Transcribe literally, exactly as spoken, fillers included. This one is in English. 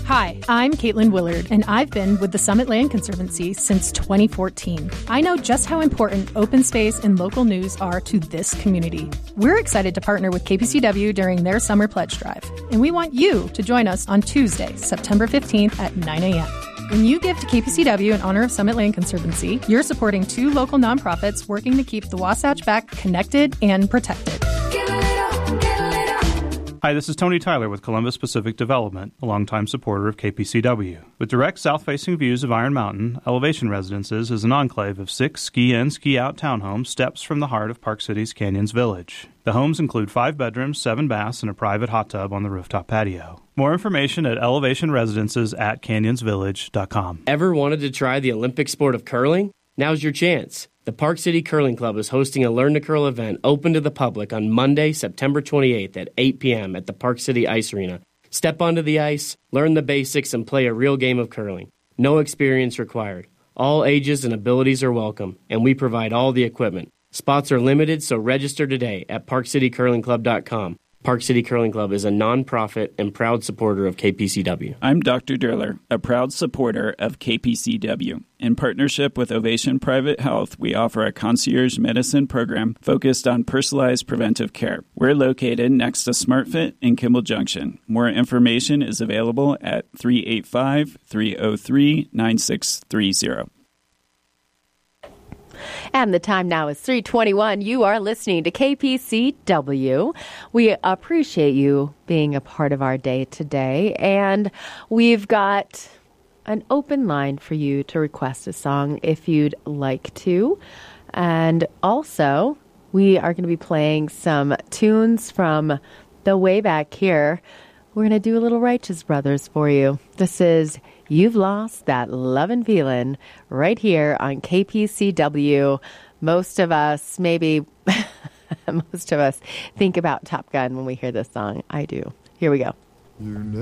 Hi, I'm Caitlin Willard, and I've been with the Summit Land Conservancy since twenty fourteen. I know just how important open space and local news are to this community. We're excited to partner with K P C W during their summer pledge drive, and we want you to join us on Tuesday, September fifteenth at nine a.m. When you give to K P C W in honor of Summit Land Conservancy, you're supporting two local nonprofits working to keep the Wasatch Back connected and protected. Hi, this is Tony Tyler with Columbus Pacific Development, a longtime supporter of K P C W. With direct south-facing views of Iron Mountain, Elevation Residences is an enclave of six ski-in, ski-out townhomes steps from the heart of Park City's Canyons Village. The homes include five bedrooms, seven baths, and a private hot tub on the rooftop patio. More information at elevation residences at canyons village dot com. Ever wanted to try the Olympic sport of curling? Now's your chance. The Park City Curling Club is hosting a Learn to Curl event open to the public on Monday, September twenty-eighth at eight p.m. at the Park City Ice Arena. Step onto the ice, learn the basics, and play a real game of curling. No experience required. All ages and abilities are welcome, and we provide all the equipment. Spots are limited, so register today at park city curling club dot com. Park City Curling Club is a nonprofit and proud supporter of K P C W. I'm Doctor Durler, a proud supporter of K P C W. In partnership with Ovation Private Health, we offer a concierge medicine program focused on personalized preventive care. We're located next to SmartFit in Kimball Junction. More information is available at three eight five, three oh three, nine six three zero. And the time now is three twenty-one. You are listening to K P C W. We appreciate you being a part of our day today. And we've got an open line for you to request a song if you'd like to. And also, we are going to be playing some tunes from the way back here. We're going to do a little Righteous Brothers for you. This is You've Lost That Lovin' Feelin' right here on K P C W. Most of us, maybe most of us, think about Top Gun when we hear this song. I do. Here we go.